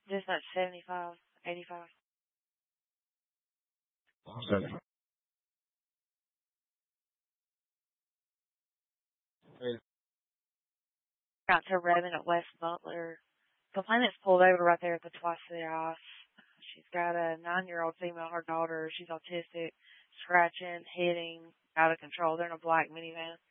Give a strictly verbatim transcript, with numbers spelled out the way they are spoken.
Just about seventy-five, eighty-five. Okay. Hey, Got to Revan at West Butler. Complainant's pulled over right there at the Twice City Ice. She's got a nine-year-old female, her daughter. She's autistic, scratching, hitting, out of control. They're in a black minivan.